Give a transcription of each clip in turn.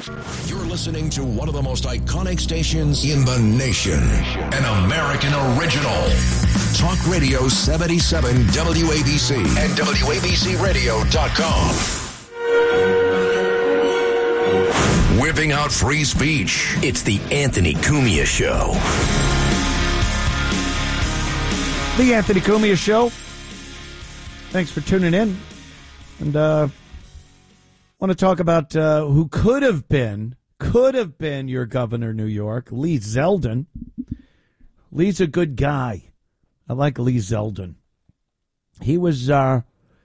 You're listening to one of the most iconic stations in the nation. An American original. Talk Radio 77 WABC and WABCRadio.com. Whipping out free speech. It's the Anthony Cumia Show. The Anthony Cumia Show. Thanks for tuning in. And want to talk about who could have been your governor of New York, Lee Zeldin. Lee's a good guy. I like Lee Zeldin. He was on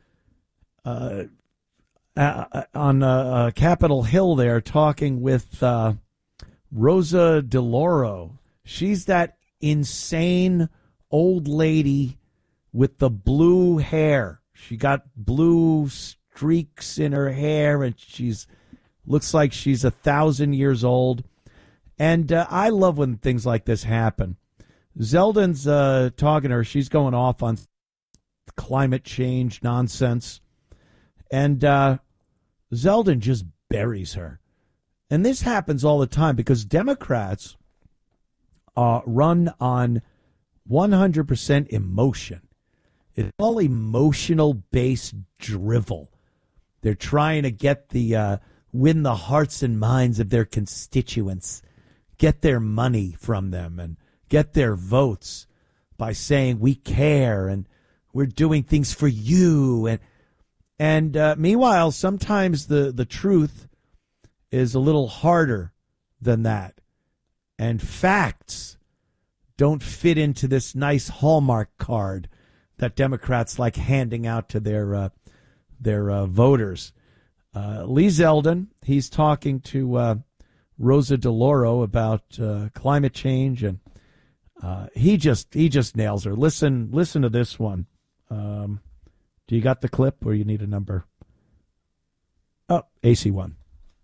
Capitol Hill there talking with Rosa DeLauro. She's that insane old lady with the blue hair. She got blue streaks in her hair, and looks like she's 1,000 years old. And I love when things like this happen. Zeldin's talking to her. She's going off on climate change nonsense. And Zeldin just buries her. And this happens all the time because Democrats run on 100% emotion. It's all emotional-based drivel. They're trying to get win the hearts and minds of their constituents, get their money from them, and get their votes by saying we care and we're doing things for you. And meanwhile, sometimes the truth is a little harder than that. And facts don't fit into this nice Hallmark card that Democrats like handing out to their voters. Lee Zeldin, he's talking to Rosa DeLauro about climate change, and he just nails her. Listen to this one. Do you got the clip, or you need a number? Oh, AC1.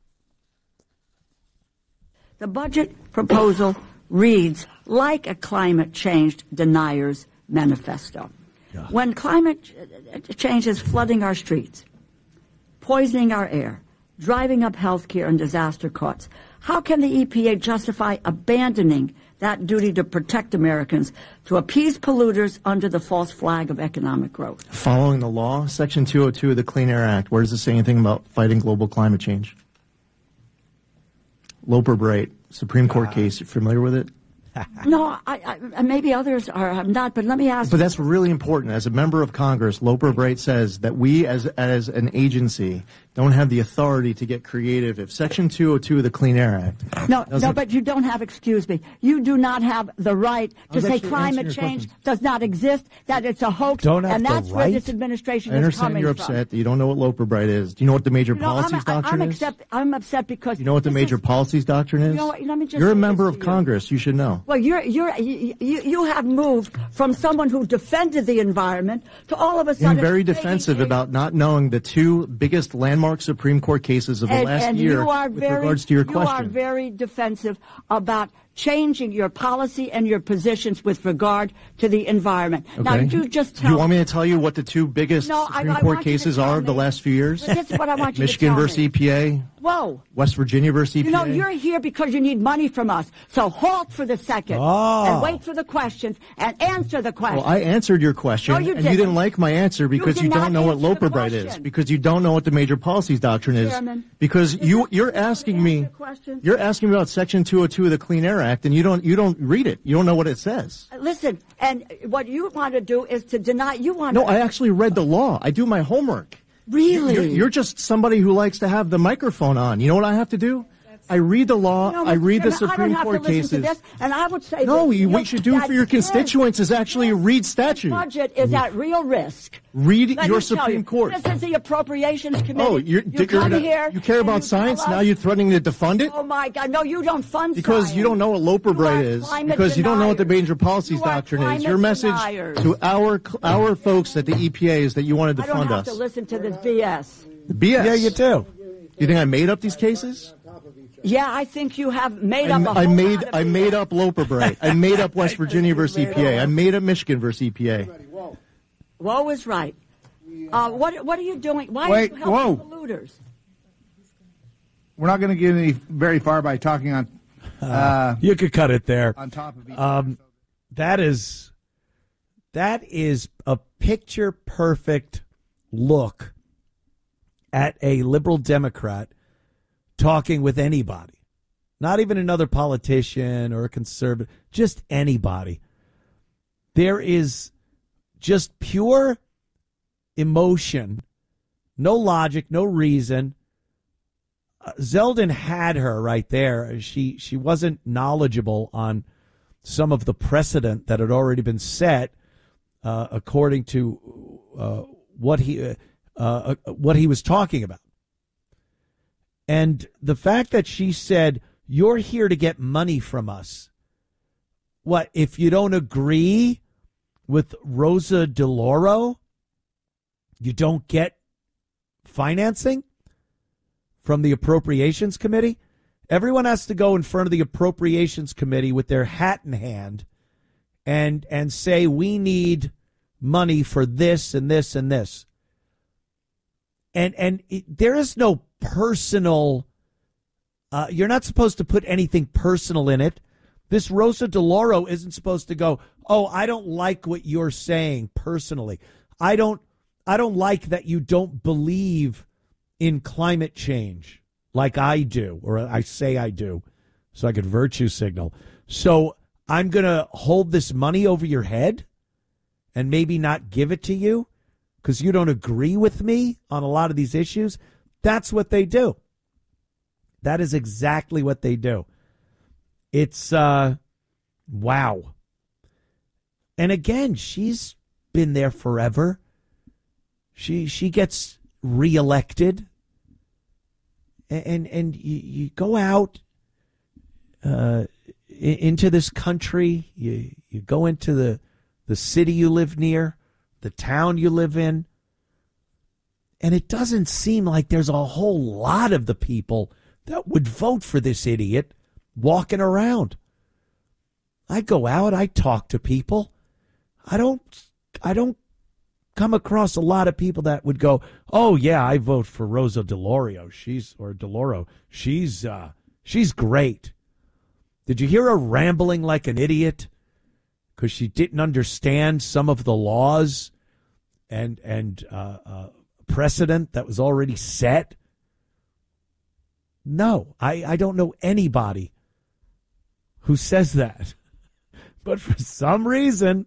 The budget proposal reads like a climate change denier's manifesto. Yeah. When climate change is flooding our streets, poisoning our air, driving up health care and disaster costs, how can the EPA justify abandoning that duty to protect Americans to appease polluters under the false flag of economic growth? Following the law, Section 202 of the Clean Air Act, where does it say anything about fighting global climate change? Loper Bright, Supreme Court case. You familiar with it? No, I maybe others are not, but let me ask. But that's really important. As a member of Congress, Loper Bright says that we as an agency don't have the authority to get creative if Section 202 of the Clean Air Act. No, but you don't have, excuse me, you do not have the right to say climate change does not exist, that it's a hoax, and that's where this administration is coming from. I understand you're upset that you don't know what Loper Bright is. Do you know what the major policies doctrine is? I'm upset because... You know what the major policies doctrine is? You know what, let me just You're a member of Congress. You should know. Well, you have moved from someone who defended the environment to all of a sudden... Being very defensive about not knowing the two biggest landmark Supreme Court cases of the last year with regards to your question. You are very defensive about changing your policy and your positions with regard to the environment. Okay. Now, you just tell me. You want me to tell you what the two biggest Supreme Court cases are of the last few years? This is what I want you Michigan to tell versus me. EPA. Whoa. West Virginia versus EPA. You know, you're here because you need money from us. So halt for the second and wait for the questions and answer the questions. Well, I answered your question, no, you and you didn't like my answer because you don't know what Loper Bright is, because you don't know what the major policies doctrine is, because you're asking me about Section 202 of the Clean Air Act, and you don't read it. You don't know what it says. Listen, and what you want to do is to deny. No, I actually read the law. I do my homework. Really? You're just somebody who likes to have the microphone on. You know what I have to do? I read the law. I read the Supreme Court cases. To this, and I would say what you should do for your constituents is actually read statute. The budget is at real risk. Read your Supreme Court. This is the Appropriations Committee. Oh, you care about science? Now you're threatening to defund it? Oh, my God. No, you don't fund because science. You don't know what Loper Bright is. Because you don't know what the major policies doctrine is. Your message to our folks at the EPA is that you wanted to fund us. I don't have to listen to this BS. BS? Yeah, you do. You think I made up these cases? Yeah, I think you have made up I made up Loper Bright. I made up West Virginia versus EPA. I made up Michigan versus EPA. Woe is right. What are you doing? Why are you helping polluters? we're not going to get any very far by talking on. You could cut it there. On top of each other. That is a picture perfect look at a liberal Democrat talking with anybody. Not even another politician or a conservative, just anybody. There is just pure emotion, no logic, no reason. Zeldin had her right there. She wasn't knowledgeable on some of the precedent that had already been set according to what he was talking about. And the fact that she said, "You're here to get money from us." What, if you don't agree with Rosa DeLauro, you don't get financing from the Appropriations Committee? Everyone has to go in front of the Appropriations Committee with their hat in hand and say, we need money for this and this and this. And there is no personal, you're not supposed to put anything personal in it. This Rosa DeLauro isn't supposed to go, oh, I don't like what you're saying personally. I don't like that you don't believe in climate change like I do, or I say I do, so I could virtue signal. So I'm going to hold this money over your head and maybe not give it to you because you don't agree with me on a lot of these issues. That's what they do. That is exactly what they do. It's, wow. And again, she's been there forever. She gets reelected. And you go out into this country, you go into the city you live near, the town you live in, and it doesn't seem like there's a whole lot of the people that would vote for this idiot walking around. I go out, I talk to people. I don't come across a lot of people that would go, oh yeah, I vote for Rosa DeLauro. She's great. Did you hear her rambling like an idiot because she didn't understand some of the laws and precedent that was already set? No, I don't know anybody who says that. But for some reason,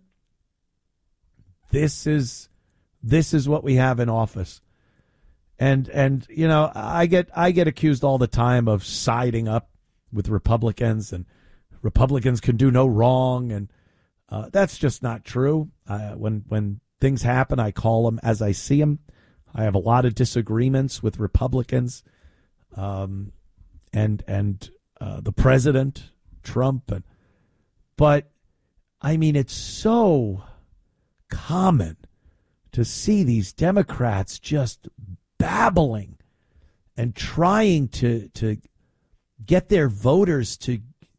this is what we have in office. And you know, I get accused all the time of siding up with Republicans, and Republicans can do no wrong, and that's just not true. When things happen, I call them as I see them. I have a lot of disagreements with Republicans, and the president, Trump, but I mean, it's so common to see these Democrats just babbling and trying to get their voters to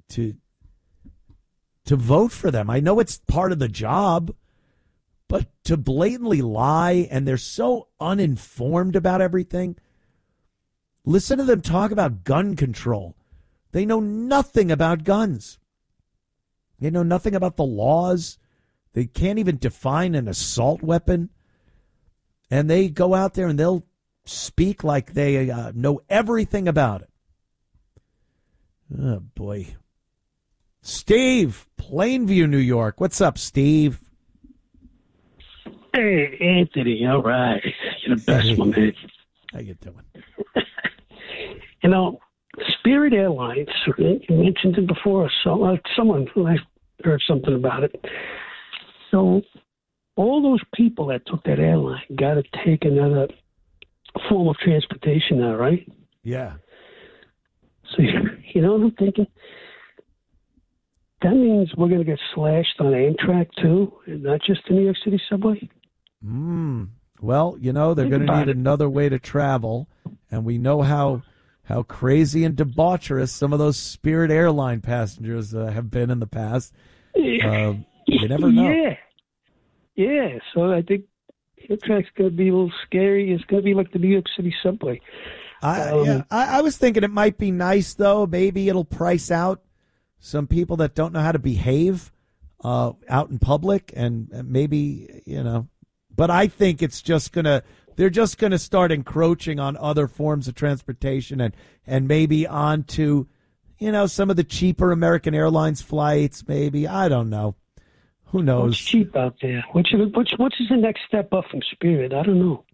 vote for them. I know it's part of the job, but to blatantly lie, and they're so uninformed about everything. Listen to them talk about gun control. They know nothing about guns. They know nothing about the laws. They can't even define an assault weapon. And they go out there and they'll speak like they know everything about it. Oh, boy. Steve, Plainview, New York. What's up, Steve? Hey, Anthony. All right. You're the best one, man. How you doing? You know, Spirit Airlines, you mentioned it before, so someone who I heard something about it. So all those people that took that airline got to take another form of transportation now, right? Yeah. So, you know what I'm thinking? That means we're going to get slashed on Amtrak, too, and not just the New York City subway? Well, you know, they're going to need another way to travel, and we know how crazy and debaucherous some of those Spirit airline passengers have been in the past. You never know. Yeah. So I think Amtrak's going to be a little scary. It's going to be like the New York City subway. I was thinking it might be nice, though. Maybe it'll price out some people that don't know how to behave out in public, and maybe, but I think it's just they're just going to start encroaching on other forms of transportation and maybe onto, some of the cheaper American Airlines flights, maybe. I don't know. Who knows? What's cheap out there? What's the next step up from Spirit? I don't know.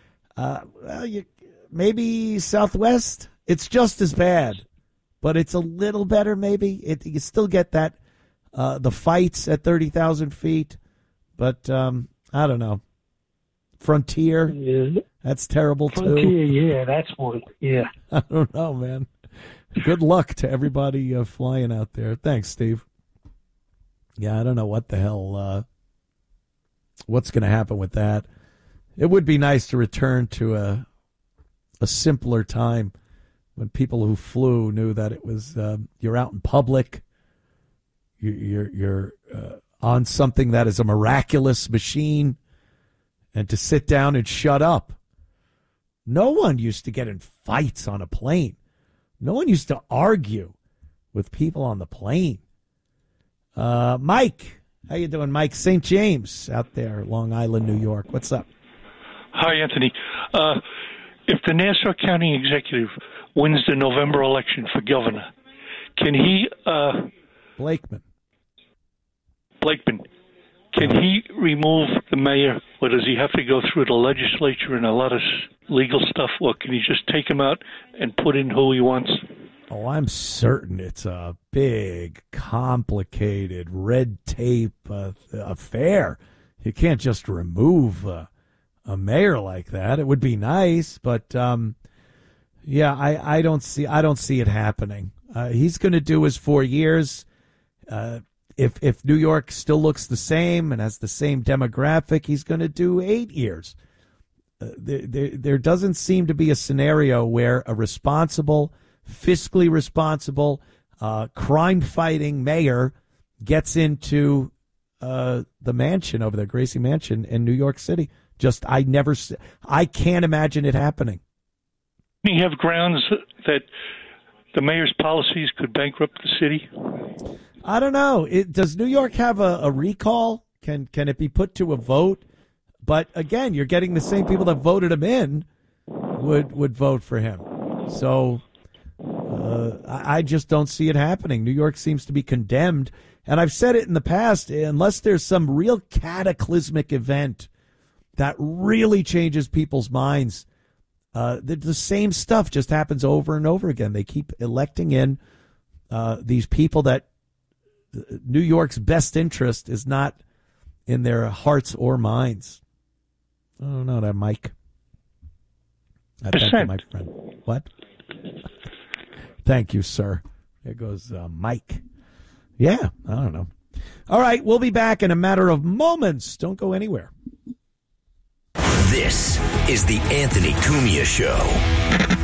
Maybe Southwest. It's just as bad, but it's a little better. Maybe you still get that the fights at 30,000 feet, but I don't know. Frontier. Yeah. That's terrible too. Frontier. Yeah, that's one. Yeah. I don't know, man. Good luck to everybody flying out there. Thanks, Steve. Yeah, I don't know what the hell, what's going to happen with that. It would be nice to return to a simpler time when people who flew knew that it was you're out in public, you're on something that is a miraculous machine, and to sit down and shut up. No one used to get in fights on a plane. No one used to argue with people on the plane. Mike, how you doing, Mike? St. James out there, Long Island, New York. What's up? Hi, Anthony. If the Nassau County executive wins the November election for governor, can he... Blakeman. Can he remove the mayor, or does he have to go through the legislature and a lot of legal stuff, or can he just take him out and put in who he wants? Oh, I'm certain it's a big, complicated, red tape affair. You can't just remove a mayor like that. It would be nice, but yeah, I don't see it happening. He's going to do his 4 years. If New York still looks the same and has the same demographic, he's going to do 8 years. There doesn't seem to be a scenario where a responsible, fiscally responsible, crime-fighting mayor gets into the mansion over there, Gracie Mansion in New York City. I can't imagine it happening. You have grounds that the mayor's policies could bankrupt the city? I don't know. Does New York have a recall? Can it be put to a vote? But again, you're getting the same people that voted him in would vote for him. So I just don't see it happening. New York seems to be condemned. And I've said it in the past, unless there's some real cataclysmic event that really changes people's minds, the same stuff just happens over and over again. They keep electing in these people that New York's best interest is not in their hearts or minds. I don't know that, Mike. Thank you, my friend. What? Thank you, sir. There goes Mike. Yeah, I don't know. All right, we'll be back in a matter of moments. Don't go anywhere. This is the Anthony Cumia Show.